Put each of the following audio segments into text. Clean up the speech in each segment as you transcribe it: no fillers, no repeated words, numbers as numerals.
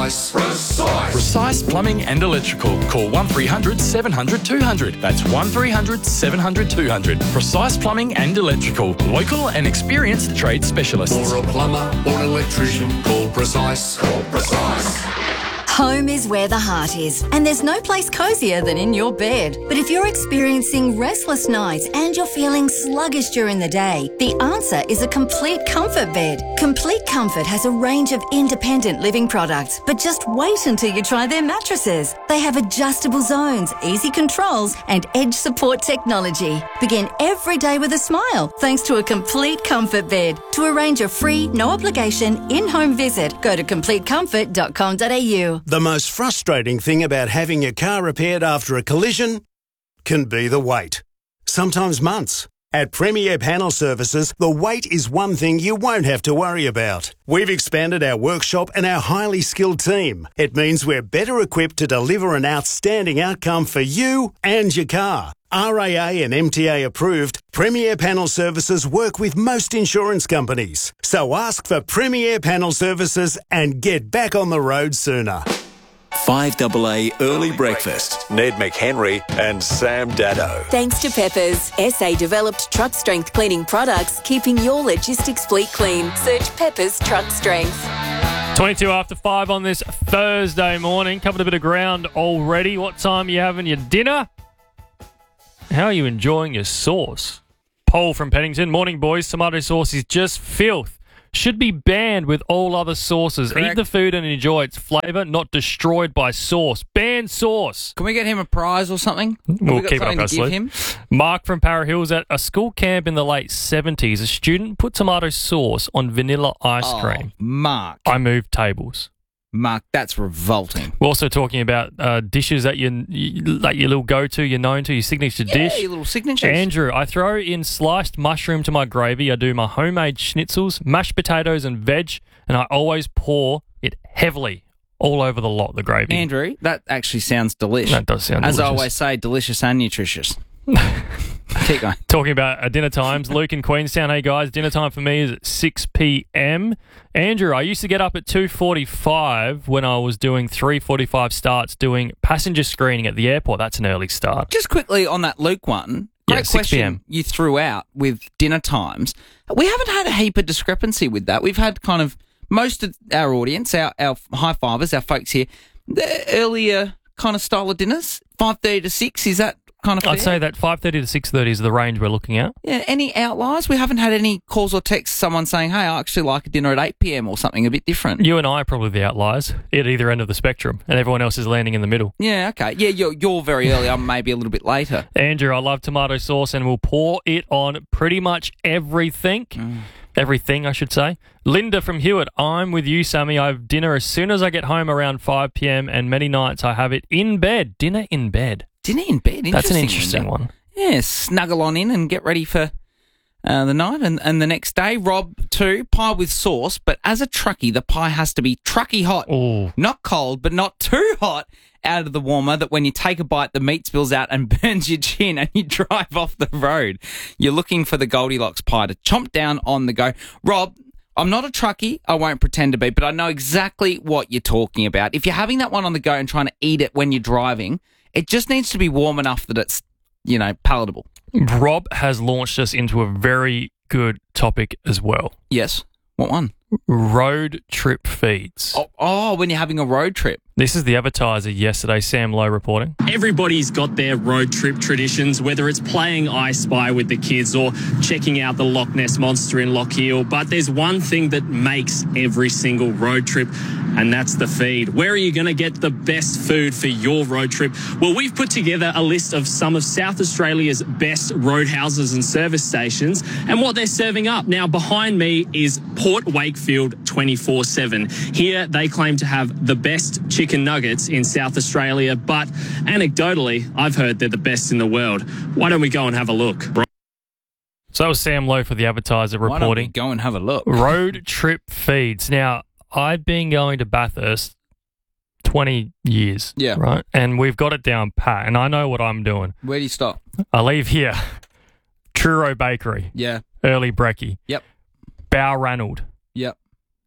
Precise Plumbing and Electrical. Call 1300 700 200. That's 1300 700 200. Precise Plumbing and Electrical. Local and experienced trade specialists. For a plumber or an electrician, call Precise. Call Precise. Home is where the heart is, and there's no place cosier than in your bed. But if you're experiencing restless nights and you're feeling sluggish during the day, the answer is a Complete Comfort bed. Complete Comfort has a range of independent living products, but just wait until you try their mattresses. They have adjustable zones, easy controls, and edge support technology. Begin every day with a smile thanks to a Complete Comfort bed. To arrange a free, no obligation, in-home visit, go to completecomfort.com.au. The most frustrating thing about having your car repaired after a collision can be the wait. Sometimes months. At Premier Panel Services, the wait is one thing you won't have to worry about. We've expanded our workshop and our highly skilled team. It means we're better equipped to deliver an outstanding outcome for you and your car. RAA and MTA approved, Premier Panel Services work with most insurance companies. So ask for Premier Panel Services and get back on the road sooner. 5AA Early Breakfast. Ned McHenry and Sam Dado. Thanks to Peppers, SA-developed truck strength cleaning products, keeping your logistics fleet clean. Search Peppers Truck Strength. 22 after 5 on this Thursday morning. Covered a bit of ground already. What time are you having your dinner? How are you enjoying your sauce? Paul from Pennington. Morning, boys. Tomato sauce is just filth. Should be banned with all other sauces. Correct. Eat the food and enjoy its flavour, not destroyed by sauce. Ban sauce. Can we get him a prize or something? We'll keep it up our sleeve. Mark from Para Hills. At a school camp in the late 70s, a student put tomato sauce on vanilla ice cream. Mark. I moved tables. Mark, that's revolting. We're also talking about dishes that you like your little go-to, you're known to, your signature dish. Yeah, your little signatures. Andrew, I throw in sliced mushroom to my gravy. I do my homemade schnitzels, mashed potatoes and veg, and I always pour it heavily all over the lot, the gravy. Andrew, that actually sounds delicious. That does sound delicious. As I always say, delicious and nutritious. Keep going. Talking about dinner times, Luke in Queenstown. Hey, guys, dinner time for me is at 6 p.m. Andrew, I used to get up at 2:45 when I was doing 3:45 starts doing passenger screening at the airport. That's an early start. Just quickly on that Luke one, great 6 question p.m. you threw out with dinner times. We haven't had a heap of discrepancy with that. We've had kind of most of our audience, our high-fivers, our folks here, the earlier kind of style of dinners, 5:30 to 6, is that kind of fair? I'd say that 5:30 to 6:30 is the range we're looking at. Yeah, any outliers? We haven't had any calls or texts, someone saying, hey, I actually like a dinner at 8 p.m. or something a bit different. You and I are probably the outliers at either end of the spectrum, and everyone else is landing in the middle. Yeah, okay. Yeah, you're very early. I'm maybe a little bit later. Andrew, I love tomato sauce and will pour it on pretty much everything. Everything, I should say. Linda from Hewitt, I'm with you, Sammy. I have dinner as soon as I get home around 5 p.m. and many nights I have it in bed. Dinner in bed. Dinner in bed? That's an interesting one. Yeah, snuggle on in and get ready for the night and the next day. Rob, too, pie with sauce, but as a truckie, the pie has to be truckie hot. Ooh. Not cold, but not too hot out of the warmer that when you take a bite, the meat spills out and burns your chin and you drive off the road. You're looking for the Goldilocks pie to chomp down on the go. Rob, I'm not a truckie. I won't pretend to be, but I know exactly what you're talking about. If you're having that one on the go and trying to eat it when you're driving, it just needs to be warm enough that it's, palatable. Rob has launched us into a very good topic as well. Yes. What one? Road trip feeds. Oh, when you're having a road trip. This is the Advertiser yesterday, Sam Lowe reporting. Everybody's got their road trip traditions, whether it's playing I Spy with the kids or checking out the Loch Ness Monster in Lochiel. But there's one thing that makes every single road trip, and that's the feed. Where are you going to get the best food for your road trip? Well, we've put together a list of some of South Australia's best roadhouses and service stations and what they're serving up. Now, behind me is Port Wakefield 24/7. Here, they claim to have the best chicken nuggets in South Australia, but anecdotally, I've heard they're the best in the world. Why don't we go and have a look? So that was Sam Lowe for the Advertiser reporting. Why don't we go and have a look? Road trip feeds. Now, I've been going to Bathurst 20 years, yeah, right? And we've got it down pat, and I know what I'm doing. Where do you stop? I leave here. Truro Bakery. Yeah. Early Brekkie. Yep. Balranald. Yep.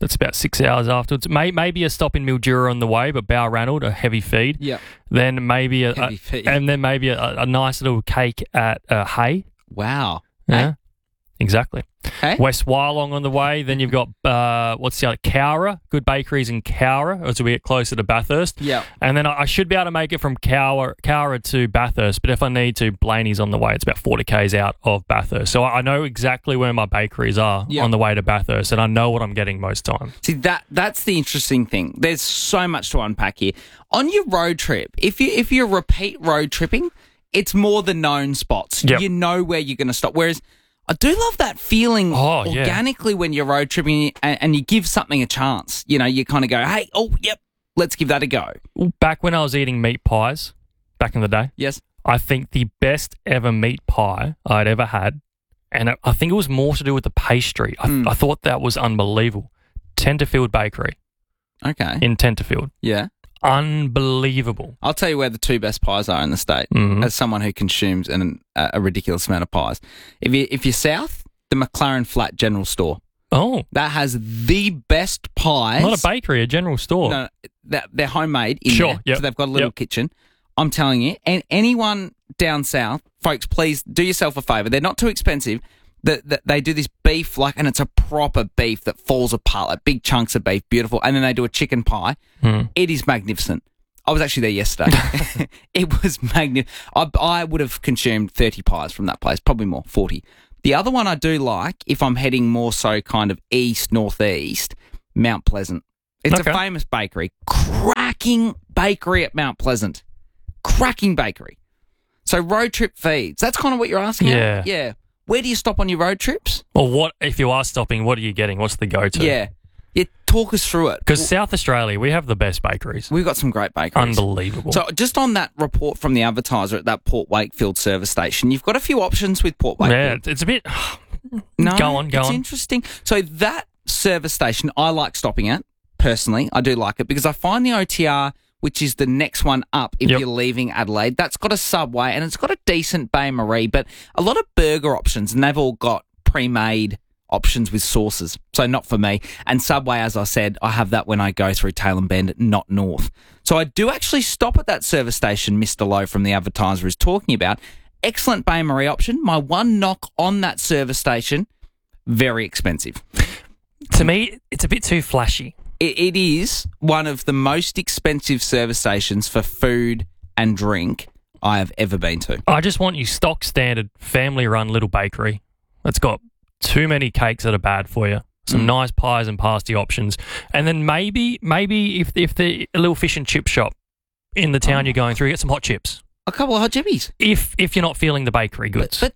That's about 6 hours afterwards. Maybe a stop in Mildura on the way, but Balranald, a heavy feed. Yeah. Then maybe Heavy feed. and then maybe a nice little cake at Hay. Wow. Yeah, exactly. Hey? West Wyalong on the way. Then you've got what's the other? Cowra. Good bakeries in Cowra as we get closer to Bathurst. Yeah. And then I should be able to make it from Cowra to Bathurst, but if I need to, Blaney's on the way. It's about 40 k's out of Bathurst, so I know exactly where my bakeries are on the way to Bathurst, and I know what I'm getting most times. See, that's the interesting thing. There's so much to unpack here. On your road trip, if you're repeat road tripping, it's more the known spots. Yep. You know where you're going to stop. Whereas I do love that feeling organically when you're road tripping and you give something a chance. You know, you kind of go, hey, let's give that a go. Back when I was eating meat pies, back in the day, Yes. I think the best ever meat pie I'd ever had, and I think it was more to do with the pastry. I thought that was unbelievable. Tenterfield Bakery Okay. in Tenterfield. Yeah. Unbelievable. I'll tell you where the two best pies are in the state. As someone who consumes a ridiculous amount of pies, if you're south, the McLaren Flat General Store. Oh, That has the best pies. not a bakery, a general store. No, they're homemade in Sure, there. yep, So they've got a little yep. kitchen. I'm telling you, and anyone down south, folks, please do yourself a favour. They're not too expensive. They do this beef, and it's a proper beef that falls apart, like big chunks of beef, beautiful. And then they do a chicken pie. It is magnificent. I was actually there yesterday. It was magnificent. I would have consumed 30 pies from that place, probably more, 40. The other one I do like, if I'm heading more so kind of east, northeast, Mount Pleasant. It's a famous bakery. Cracking bakery at Mount Pleasant. Cracking bakery. So road trip feeds. That's kind of what you're asking. Yeah. Yeah. Where do you stop on your road trips? Or what if you are stopping? What are you getting? What's the go-to? Yeah. Talk us through it. Because South Australia, we have the best bakeries. We've got some great bakeries. Unbelievable. So just on that report from the advertiser at that Port Wakefield service station, you've got a few options with Port Wakefield. Yeah, it's a bit. No, go on. It's interesting. So that service station, I like stopping at personally. I do like it because I find the OTR, which is the next one up if you're leaving Adelaide, that's got a Subway and it's got a decent Bain Marie, but a lot of burger options, and they've all got pre-made options with sauces. So not for me. And Subway, as I said, I have that when I go through Tailem Bend, not north. So I do actually stop at that service station Mr. Lowe from the advertiser is talking about. Excellent Bain Marie option. My one knock on that service station, very expensive. To me, it's a bit too flashy. It is one of the most expensive service stations for food and drink I have ever been to. I just want you stock standard, family-run little bakery that's got too many cakes that are bad for you. Some nice pies and pasty options. And then maybe if the a little fish and chip shop in the town you're going through, get some hot chips. A couple of hot chippies. If you're not feeling the bakery goods. But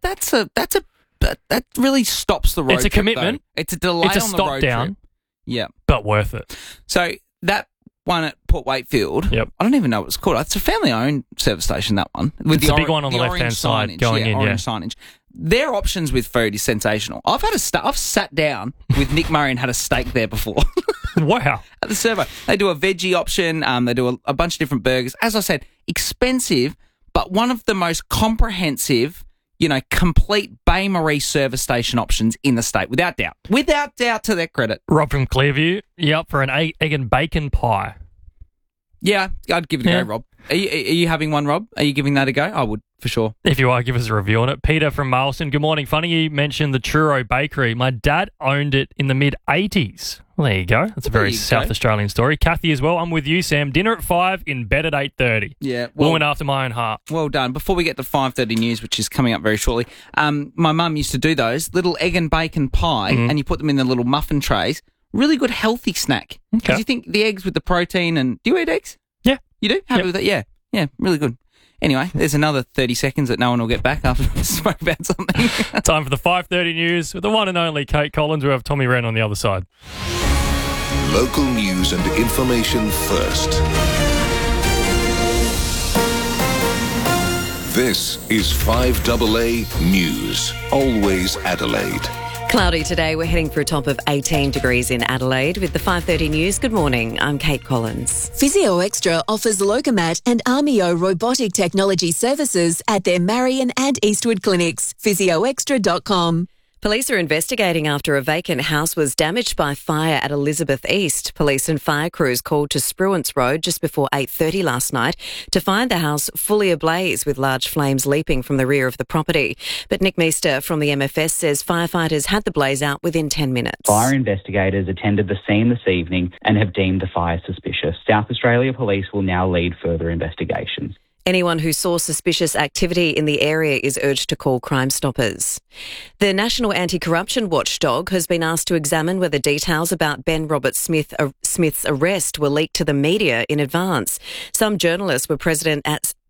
that really stops the road It's a trip, commitment. though. It's a delay It's a on the stop road down. trip. Yeah. But worth it. So that one at Port Wakefield, I don't even know what it's called. It's a family-owned service station, that one. With It's the big one on the orange left-hand side signage. going in, orange signage. Their options with food is sensational. I've sat down with Nick Murray and had a steak there before. Wow. At the servo. They do a veggie option. They do a bunch of different burgers. As I said, expensive, but one of the most comprehensive, complete Bain Marie service station options in the state, without doubt. Without doubt, to their credit. Rob from Clearview, you up for an egg and bacon pie? Yeah, I'd give it a go, Rob. Are you having one, Rob? Are you giving that a go? I would, for sure. If you are, give us a review on it. Peter from Marlston, good morning. Funny you mentioned the Truro Bakery. My dad owned it in the mid-80s. Well, there you go. That's a very South Australian story. Kathy as well. I'm with you, Sam. Dinner at 5, in bed at 8:30. Yeah. Woman after my own heart. Well done. Before we get to 5:30 news, which is coming up very shortly, my mum used to do those little egg and bacon pie, and you put them in the little muffin trays. Really good, healthy snack. Because you think the eggs with the protein and... Do you eat eggs? Yeah. You do? Happy with it? Yeah. Yeah, really good. Anyway, there's another 30 seconds that no one will get back after we spoke about something. Time for the 5:30 news with the one and only Kate Collins. We have Tommy Wren on the other side. Local news and information first. This is 5AA News. Always Adelaide. Cloudy today. We're heading for a top of 18 degrees in Adelaide. With the 5:30 news, good morning. I'm Kate Collins. Physio Extra offers Locomat and Armio robotic technology services at their Marion and Eastwood clinics. physioextra.com. Police are investigating after a vacant house was damaged by fire at Elizabeth East. Police and fire crews called to Spruance Road just before 8:30 last night to find the house fully ablaze with large flames leaping from the rear of the property. But Nick Meester from the MFS says firefighters had the blaze out within 10 minutes. Fire investigators attended the scene this evening and have deemed the fire suspicious. South Australia Police will now lead further investigations. Anyone who saw suspicious activity in the area is urged to call Crime Stoppers. The National Anti-Corruption Watchdog has been asked to examine whether details about Ben Robert Smith's arrest were leaked to the media in advance. Some journalists were present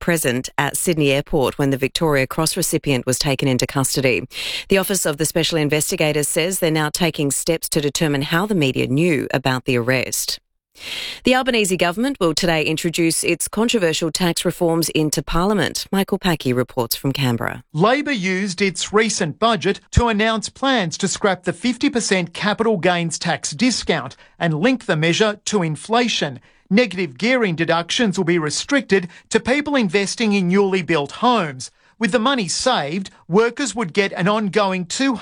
at Sydney Airport when the Victoria Cross recipient was taken into custody. The Office of the Special Investigator says they're now taking steps to determine how the media knew about the arrest. The Albanese government will today introduce its controversial tax reforms into Parliament. Michael Packey reports from Canberra. Labor used its recent budget to announce plans to scrap the 50% capital gains tax discount and link the measure to inflation. Negative gearing deductions will be restricted to people investing in newly built homes. With the money saved, workers would get an ongoing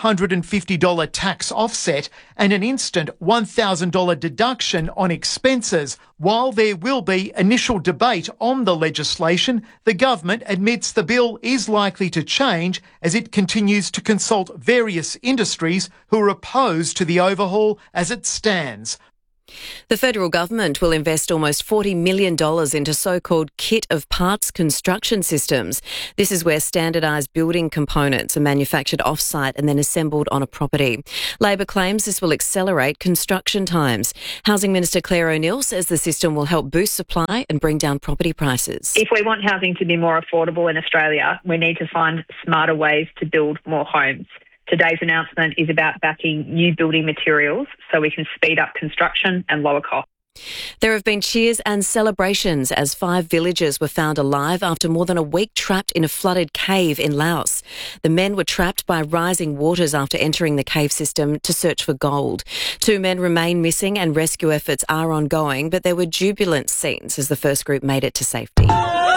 $250 tax offset and an instant $1,000 deduction on expenses. While there will be initial debate on the legislation, the government admits the bill is likely to change as it continues to consult various industries who are opposed to the overhaul as it stands. The federal government will invest almost $40 million into so-called kit of parts construction systems. This is where standardised building components are manufactured off-site and then assembled on a property. Labor claims this will accelerate construction times. Housing Minister Claire O'Neil says the system will help boost supply and bring down property prices. If we want housing to be more affordable in Australia, we need to find smarter ways to build more homes. Today's announcement is about backing new building materials so we can speed up construction and lower costs. There have been cheers and celebrations as 5 villagers were found alive after more than a week trapped in a flooded cave in Laos. The men were trapped by rising waters after entering the cave system to search for gold. 2 men remain missing and rescue efforts are ongoing, but there were jubilant scenes as the first group made it to safety.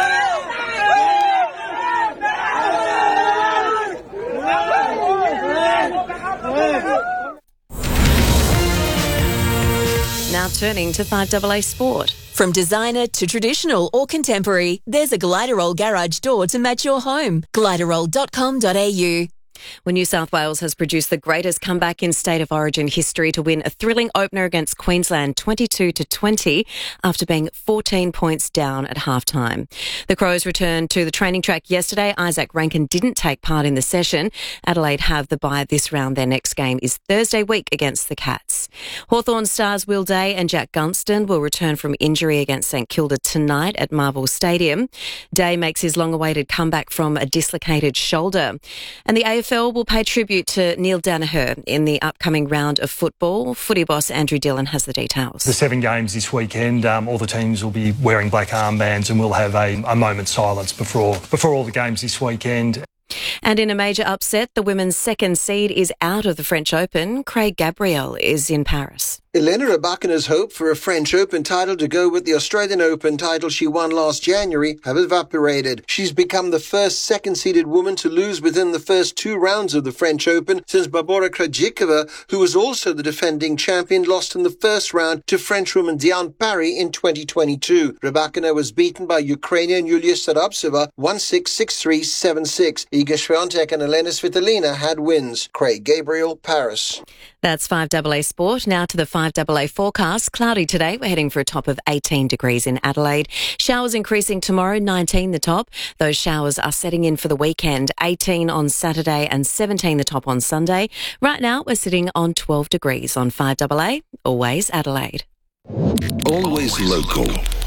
Now turning to 5AA Sport. From designer to traditional or contemporary, there's a Gliderol garage door to match your home. Gliderol.com.au. Well, New South Wales has produced the greatest comeback in State of Origin history to win a thrilling opener against Queensland 22-20 after being 14 points down at halftime. The Crows returned to the training track yesterday. Isaac Rankin didn't take part in the session. Adelaide have the bye this round. Their next game is Thursday week against the Cats. Hawthorn stars Will Day and Jack Gunston will return from injury against St Kilda tonight at Marvel Stadium. Day makes his long-awaited comeback from a dislocated shoulder. And the AFL will pay tribute to Neil Danaher in the upcoming round of football. Footy boss Andrew Dillon has the details. The 7 games this weekend, all the teams will be wearing black armbands and we'll have a moment's silence before all the games this weekend. And in a major upset, the women's second seed is out of the French Open. Craig Gabriel is in Paris. Elena Rybakina's hope for a French Open title to go with the Australian Open title she won last January have evaporated. She's become the first second-seeded woman to lose within the first 2 rounds of the French Open since Barbora Krejcikova, who was also the defending champion, lost in the first round to Frenchwoman Diane Parry in 2022. Rybakina was beaten by Ukrainian Yulia Sarapseva 1-6, 6-3, 7-6. Iga Swiatek and Elena Svitolina had wins. Craig Gabriel, Paris. That's 5AA Sport. Now to the 5AA forecast. Cloudy today. We're heading for a top of 18 degrees in Adelaide. Showers increasing tomorrow, 19 the top. Those showers are setting in for the weekend. 18 on Saturday and 17 the top on Sunday. Right now, we're sitting on 12 degrees on 5AA. Always Adelaide. Always local.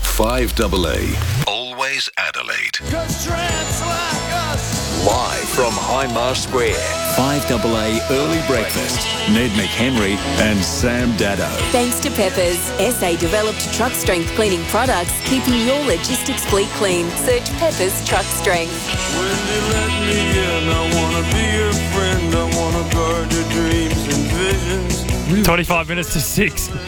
5AA. Always Adelaide. Live from Hindmarsh Square, 5AA Early Breakfast. Ned McHenry and Sam Dado. Thanks to Peppers, SA-developed truck strength cleaning products, keeping your logistics fleet clean. Search Peppers Truck Strength. When you let me in, I want to be your friend. I want to guard your dreams and visions. 25 minutes to 6.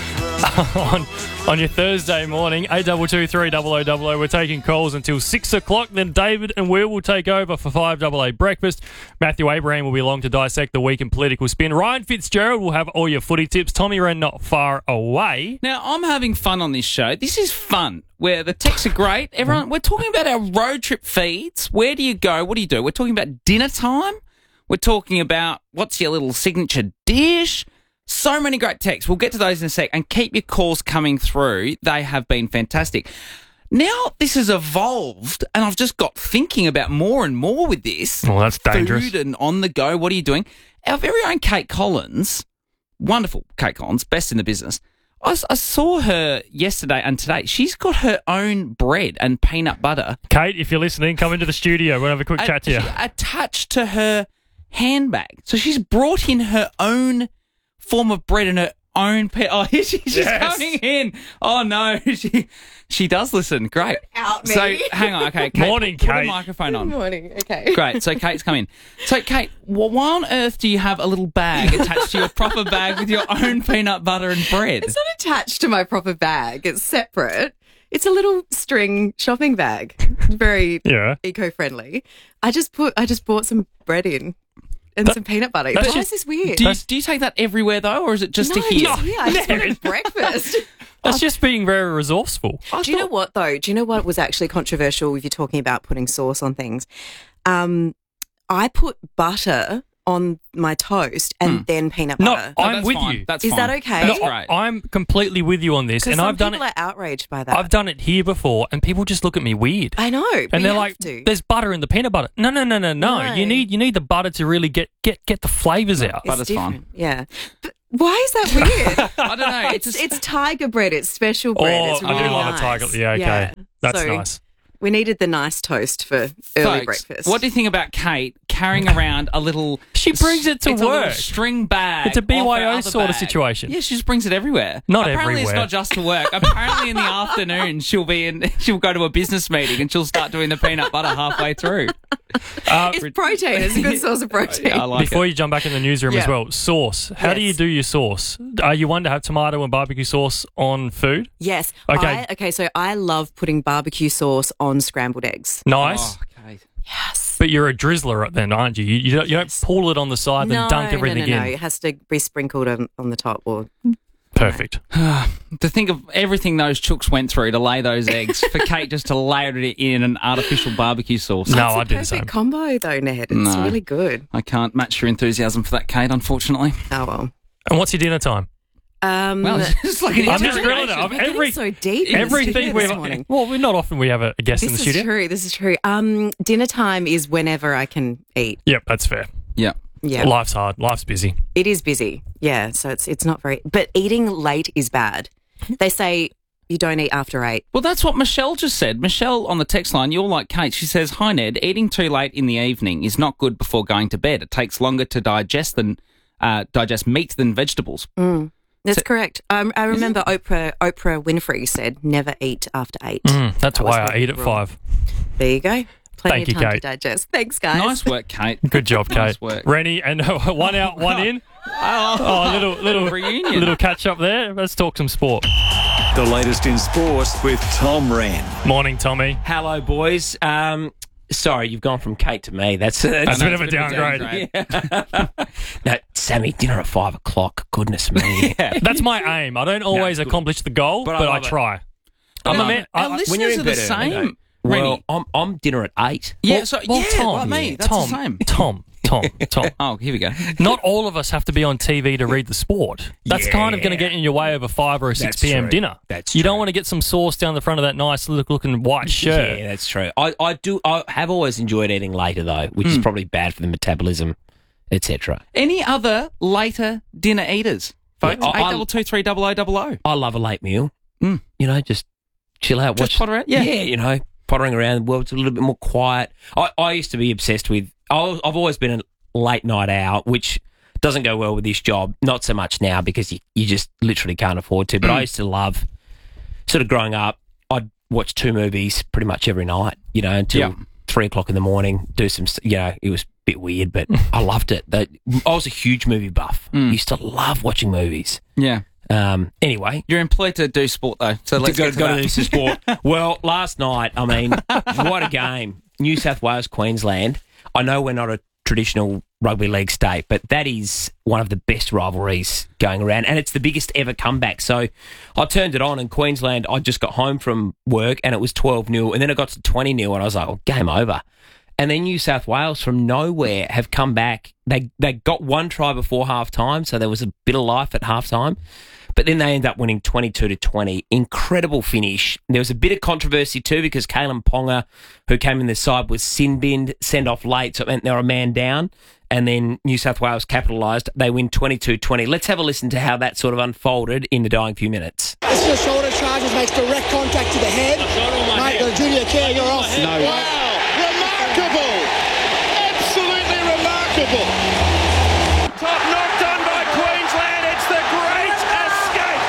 on your Thursday morning, 8223 0000. We're taking calls until 6 o'clock. Then David and Will will take over for 5AA breakfast. Matthew Abraham will be along to dissect the week in political spin. Ryan Fitzgerald will have all your footy tips. Tommy Wren not far away. Now, I'm having fun on this show. This is fun, where the texts are great. Everyone, we're talking about our road trip feeds. Where do you go? What do you do? We're talking about dinner time. We're talking about what's your little signature dish. So many great texts. We'll get to those in a sec. And keep your calls coming through. They have been fantastic. Now this has evolved, and I've just got thinking about more and more with this. Well, that's dangerous. Food and on the go. What are you doing? Our very own Kate Collins, wonderful Kate Collins, best in the business. I saw her yesterday and today. She's got her own bread and peanut butter. Kate, if you're listening, come into the studio. We'll have a quick chat to you. Attached to her handbag. So she's brought in her own form of bread and her own Oh, she's coming in. Oh, no. She does listen. Great. Out me. So, hang on. Okay, Kate, Morning, put Kate. the microphone on. Good morning. Okay. Great. So, Kate's come in. So, Kate, why on earth do you have a little bag attached to your proper bag with your own peanut butter and bread? It's not attached to my proper bag. It's separate. It's a little string shopping bag. Very eco-friendly. I just bought some bread in. And some peanut butter. Why is this weird? Do you take that everywhere, though, or is it just to here? No, I just wanted breakfast. That's just being very resourceful. Do you know what, though? Do you know what was actually controversial if you're talking about putting sauce on things? I put butter on my toast and then peanut butter. I'm with you. That's Is fine. that okay? That's great. I'm completely with you on this, and I've done it. People are outraged by that. I've done it here before, and people just look at me weird. I know, but and they're you like, have to. "There's butter in the peanut butter." No. No. You need the butter to really get the flavors out. Butter's fine. Yeah. But why is that weird? I don't know. It's tiger bread. It's special bread. It's really I do love nice. a tiger. Yeah, okay. That's So, nice. We needed the nice toast for early Folks, breakfast. what do you think about Kate carrying around a little... She brings it to it's a little work. string bag. It's a off her BYO other sort of bag. situation. Yeah, she just brings it everywhere. Not Apparently everywhere. it's not just to work. Apparently in the afternoon she'll go to a business meeting and she'll start doing the peanut butter halfway through. It's protein. It's a good source of protein. Yeah, I like Before it. you jump back in the newsroom as well, sauce. How do you do your sauce? Are you one to have tomato and barbecue sauce on food? Yes. Okay. So I love putting barbecue sauce on scrambled eggs. Nice. Oh, Kate. Yes. But you're a drizzler then, aren't you? You don't pull it on the side and dunk everything No. in. It has to be sprinkled on the top. Or Perfect. To think of everything those chooks went through to lay those eggs, for Kate just to layer it in an artificial barbecue sauce. No, it's I a do the same. perfect combo though, Ned. It's No. really good. I can't match your enthusiasm for that, Kate, unfortunately. Oh well. And what's your dinner time? Well, it's just like an I'm just interrogation. grilling it. We're getting so deep in the Everything studio we this morning. well, we're not often we have a guest in the This studio. is true. Dinner time is whenever I can eat. Yep, that's fair. Yeah. Yeah. Life's hard. Life's busy. It is busy. Yeah. So it's not very. But eating late is bad. They say you don't eat after 8. Well, that's what Michelle just said. Michelle on the text line, you're like Kate. She says, "Hi Ned, eating too late in the evening is not good before going to bed. It takes longer to digest meat than vegetables." That's correct. I remember Oprah Winfrey said, "Never eat after 8." That's That was why I her eat at rule. 5. There you go. Plenty Thank you, of time Kate. to digest. Thanks, guys. Nice work, Kate. Good job, Kate. Nice work. Rennie, and one out, one in. Little reunion. Little catch up there. Let's talk some sport. The latest in sport with Tom Wren. Morning, Tommy. Hello, boys. Sorry, you've gone from Kate to me. That's a bit of a downgrade. No, Sammy, dinner at 5 o'clock. Goodness me. That's my aim. I don't always accomplish the goal, but I love it. try. I'm a man. Our listeners are the same. Well, I'm dinner at 8. Yeah, Tom, what I mean. That's Tom, the same. Tom. Oh, here we go. Not all of us have to be on TV to read the sport. That's kind of going to get in your way of a 5 or a 6 p.m. true. dinner. That's you don't true. want to get some sauce down the front of that nice looking white shirt. Yeah, that's true. I have always enjoyed eating later, though, which is probably bad for the metabolism, etc. Any other later dinner eaters, folks? Yeah, 8223 I love a late meal. You know, just chill out. Just potter out? Yeah. you know, pottering around the world. It's a little bit more quiet. I used to be obsessed with... I've always been a late night out, which doesn't go well with this job. Not so much now because you just literally can't afford to. But I used to love, sort of growing up, I'd watch 2 movies pretty much every night, you know, until 3 o'clock in the morning, do some, you know, it was a bit weird, but I loved it. I was a huge movie buff. Used to love watching movies. Yeah. Anyway. You're employed to do sport, though, so let's get to Got that. to do some sport. Well, last night, I mean, what a game. New South Wales, Queensland. I know we're not a traditional rugby league state, but that is one of the best rivalries going around, and it's the biggest ever comeback. So I turned it on, and Queensland, I just got home from work, and it was 12-0, and then it got to 20-0, and I was like, oh, game over. And then New South Wales, from nowhere, have come back. They got one try before half-time, so there was a bit of life at half-time. But then they end up winning 22-20. Incredible finish. There was a bit of controversy too because Kalen Ponga, who came in the side, was sin-binned, sent off late, so it meant they were a man down. And then New South Wales capitalised. They win 22-20. Let's have a listen to how that sort of unfolded in the dying few minutes. This is a shoulder charge, makes direct contact to the head. Mate, got a duty of care, you're off. No. Wow, remarkable. Absolutely remarkable. Top knocked on by Queensland. It's the great escape.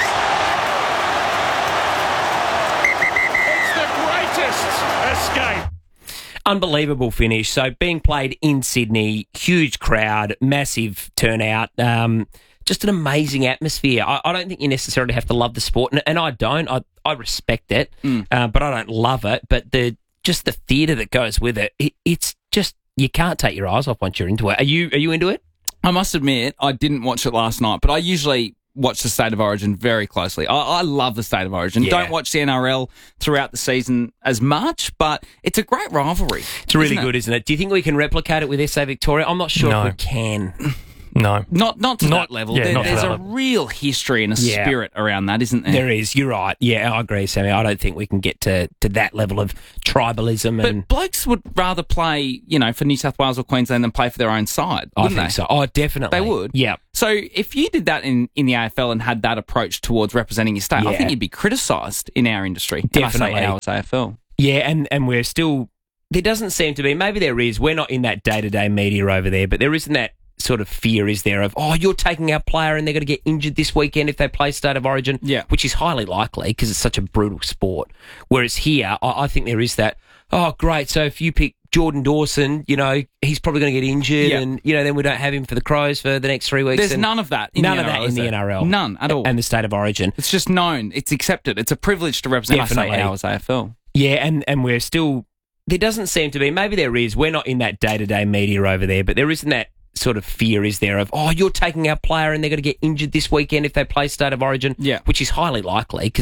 It's the greatest escape. Unbelievable finish. So being played in Sydney, huge crowd, massive turnout, just an amazing atmosphere. I don't think you necessarily have to love the sport, and I don't. I respect it, but I don't love it. But the theatre that goes with it, it's just, you can't take your eyes off once you're into it. Are you into it? I must admit, I didn't watch it last night, but I usually watch the State of Origin very closely. I love the State of Origin. Yeah. Don't watch the NRL throughout the season as much, but it's a great rivalry. It's really good, isn't it? Do you think we can replicate it with SA Victoria? I'm not sure if we can. No. Not to that level. Yeah, There's a real history and a spirit around that, isn't there? There is. You're right. Yeah, I agree, Sammy. I don't think we can get to that level of tribalism. But blokes would rather play, for New South Wales or Queensland than play for their own side, I wouldn't think they? so. Oh, definitely. They would. Yeah. So if you did that in the AFL and had that approach towards representing your state, I think you'd be criticised in our industry. Definitely. And I say ours AFL. Yeah, and we're still... There doesn't seem to be... Maybe there is. We're not in that day-to-day media over there, but there isn't that sort of fear, is there, of, you're taking our player and they're going to get injured this weekend if they play State of Origin, which is highly likely because it's such a brutal sport. Whereas here, I think there is that, great, so if you pick Jordan Dawson, he's probably going to get injured and, then we don't have him for the Crows for the next 3 weeks. There's none of that in the NRL. None at all. And the State of Origin. It's just known. It's accepted. It's a privilege to represent ours AFL. Yeah, and we're still... There doesn't seem to be... Maybe there is. We're not in that day-to-day media over there, but there isn't that sort of fear, is there, of, you're taking our player and they're going to get injured this weekend if they play State of Origin, which is highly likely because